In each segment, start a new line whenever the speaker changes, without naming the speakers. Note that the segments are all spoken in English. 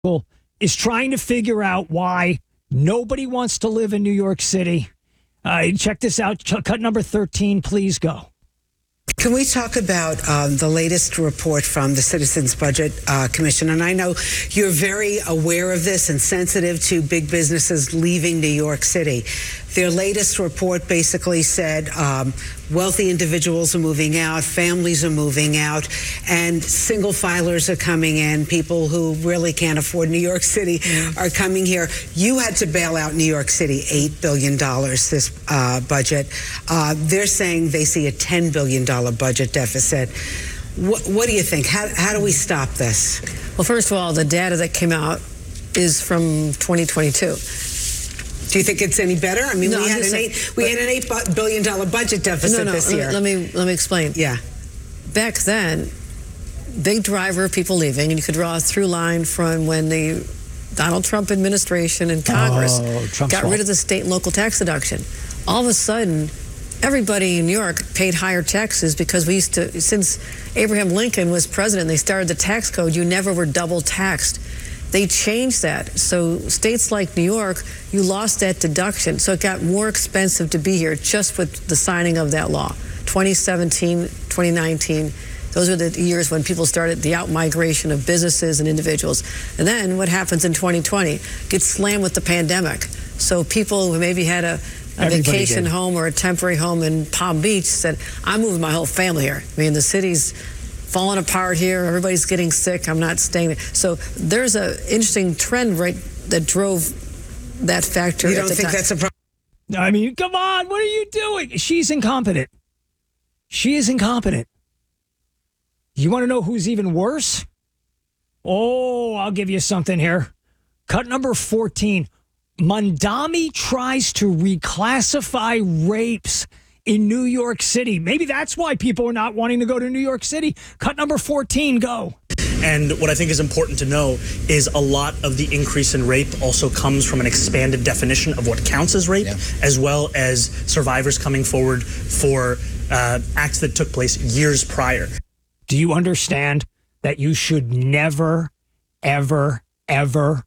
is trying to figure out why nobody wants to live in New York City. Check this out. Cut number 13, please go.
Can we talk about the latest report from the Citizens Budget Commission? And I know you're very aware of this and sensitive to big businesses leaving New York City. Their latest report basically said wealthy individuals are moving out, families are moving out, and single filers are coming in. People who really can't afford New York City are coming here. You had to bail out New York City $8 billion this budget. They're saying they see a $10 billion budget deficit. What do you think? How do we stop this?
Well, first of all, the data that came out is from 2022.
Do you think it's any better? I mean,
No,
we had an $8 billion budget deficit this year.
Let me explain.
Yeah.
Back then, big driver of people leaving, and you could draw a through line from when the Donald Trump administration and Congress got rid of the state and local tax deduction. All of a sudden, everybody in New York paid higher taxes because we used to, since Abraham Lincoln was president, they started the tax code, you never were double taxed. They changed that. So states like New York, you lost that deduction. So it got more expensive to be here just with the signing of that law. 2017, 2019, those are the years when people started the out-migration of businesses and individuals. And then what happens in 2020? Gets slammed with the pandemic. So people who maybe had a vacation home or a temporary home in Palm Beach said, I'm moving my whole family here. I mean, the city's falling apart here. Everybody's getting sick. I'm not staying there. So there's an interesting trend, right, that drove that factor.
You don't think that's a problem?
I mean, come on. What are you doing? She's incompetent. She is incompetent. You want to know who's even worse? Oh, I'll give you something here. Cut number 14. Mamdani tries to reclassify rapes in New York City. Maybe that's why people are not wanting to go to New York City. Cut number 14, go.
And what I think is important to know is a lot of the increase in rape also comes from an expanded definition of what counts as rape, as well as survivors coming forward for acts that took place years prior.
Do you understand that you should never, ever, ever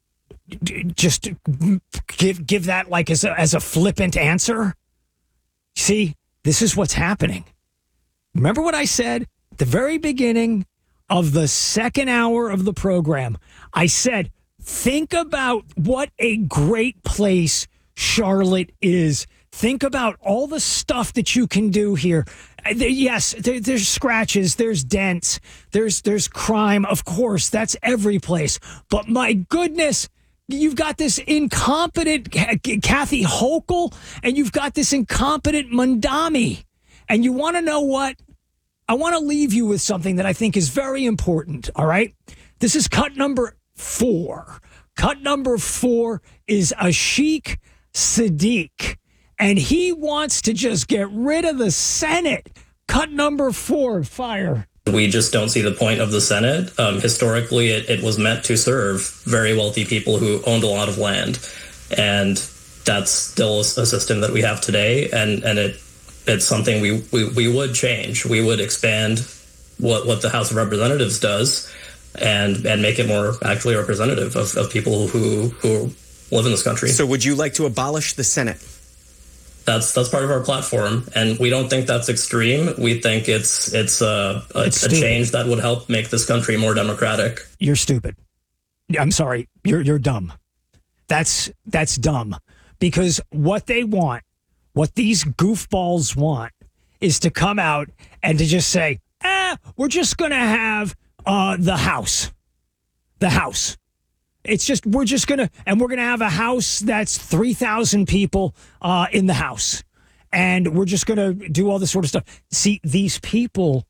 just give that like as a flippant answer? See, this is what's happening. Remember what I said at the very beginning of the second hour of the program? I said, think about what a great place Charlotte is. Think about all the stuff that you can do here. Yes, there's scratches, there's dents, there's crime. Of course, that's every place. But my goodness, you've got this incompetent Kathy Hochul, and you've got this incompetent Mamdani. And you want to know what? I want to leave you with something that I think is very important, all right? This is cut number 4. Cut number 4 is Ashik Sadiq, and he wants to just get rid of the Senate. Cut number 4, fire.
We just don't see the point of the Senate. Historically, it was meant to serve very wealthy people who owned a lot of land. And that's still a system that we have today. And it's something we would change. We would expand what the House of Representatives does and make it more actually representative of people who live in this country.
So would you like to abolish the Senate?
That's part of our platform, and we don't think that's extreme. We think it's a change that would help make this country more democratic.
You're stupid. I'm sorry. You're dumb. That's dumb, because what they want, what these goofballs want, is to come out and to just say, we're just going to have the House. The House. It's just, we're going to have a House that's 3,000 people in the House. And we're just going to do all this sort of stuff. See, these people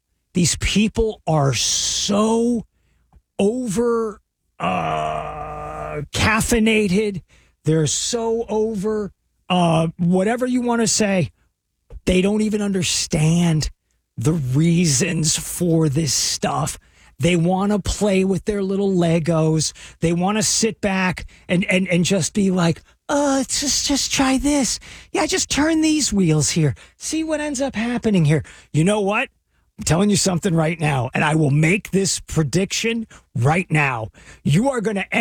are so over caffeinated. They're so over whatever you want to say. They don't even understand the reasons for this stuff. They want to play with their little Legos. They want to sit back and just be like, just try this. Yeah, just turn these wheels here. See what ends up happening here. You know what? I'm telling you something right now, and I will make this prediction right now. You are going to